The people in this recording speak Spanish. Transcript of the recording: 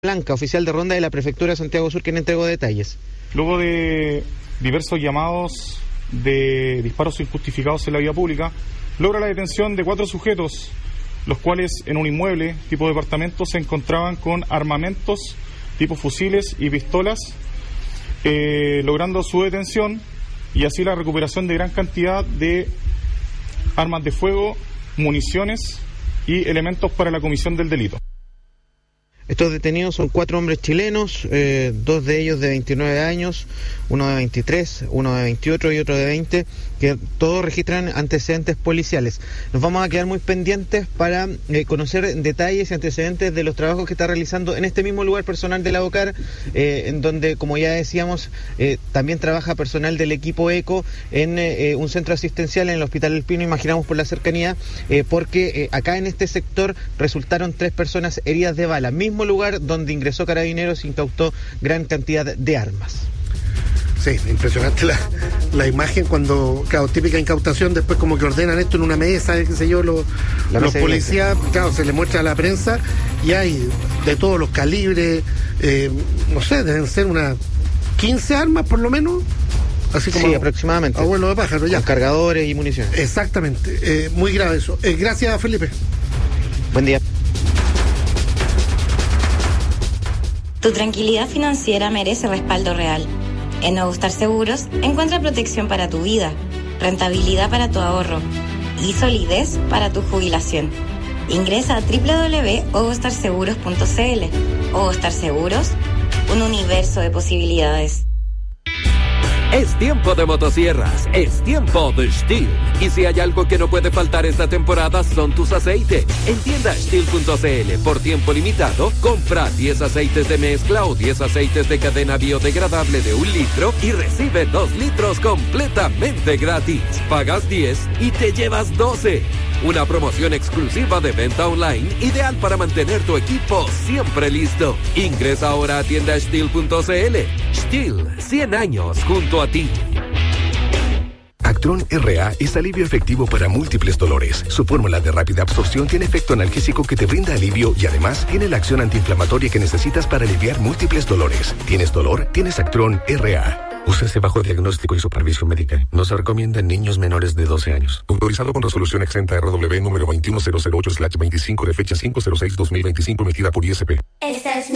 Blanca, oficial de ronda de la Prefectura de Santiago Sur, quien entregó detalles. Luego de diversos llamados de disparos injustificados en la vía pública, logra la detención de 4 sujetos, los cuales en un inmueble tipo departamento se encontraban con armamentos tipo fusiles y pistolas, logrando su detención y así la recuperación de gran cantidad de armas de fuego, municiones y elementos para la comisión del delito. Estos detenidos son 4 hombres chilenos, 2 de ellos de 29 años, uno de 23, uno de 28 y otro de 20, que todos registran antecedentes policiales. Nos vamos a quedar muy pendientes para conocer detalles y antecedentes de los trabajos que está realizando en este mismo lugar personal de la OCAR, en donde, como ya decíamos, también trabaja personal del equipo ECO en un centro asistencial en el Hospital El Pino, imaginamos por la cercanía, porque acá en este sector resultaron 3 personas heridas de bala, mismo lugar donde ingresó Carabineros e incautó gran cantidad de armas. Sí, impresionante la imagen cuando, claro, típica incautación, después como que ordenan esto en una mesa, qué sé yo, los policías, claro, se le muestra a la prensa y hay de todos los calibres, no sé, deben ser unas 15 armas por lo menos. Así como sí, aproximadamente. Abuelo de pájaro, ya. Con cargadores y municiones. Exactamente, muy grave eso. Gracias, Felipe. Buen día. Tu tranquilidad financiera merece respaldo real. En Ogostar Seguros encuentra protección para tu vida, rentabilidad para tu ahorro y solidez para tu jubilación. Ingresa a www.ogostarseguros.cl. Ogostar Seguros, un universo de posibilidades. Es tiempo de motosierras, es tiempo de Stihl. Y si hay algo que no puede faltar esta temporada son tus aceites. En tienda Stihl.cl, por tiempo limitado, compra 10 aceites de mezcla o 10 aceites de cadena biodegradable de 1 litro y recibe 2 litros completamente gratis. Pagas 10 y te llevas 12. Una promoción exclusiva de venta online, ideal para mantener tu equipo siempre listo. Ingresa ahora a tienda Stihl.cl. Stihl, 100 años junto a ti. Actron RA es alivio efectivo para múltiples dolores. Su fórmula de rápida absorción tiene efecto analgésico que te brinda alivio y además tiene la acción antiinflamatoria que necesitas para aliviar múltiples dolores. ¿Tienes dolor? Tienes Actron RA. Úsese bajo diagnóstico y supervisión médica. No se recomienda en niños menores de 12 años. Autorizado con resolución exenta RW número 21008/25 de fecha 5/06/2025 emitida por ISP.